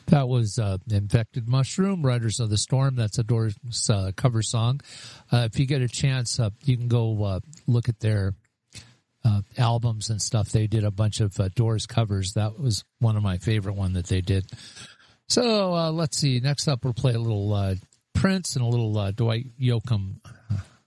That was Infected Mushroom, Riders of the Storm. That's a Doors cover song. If you get a chance, you can go look at their albums and stuff. They did a bunch of Doors covers. That was one of my favorite one that they did. So let's see. Next up, we'll play a little Prince and a little Dwight Yoakam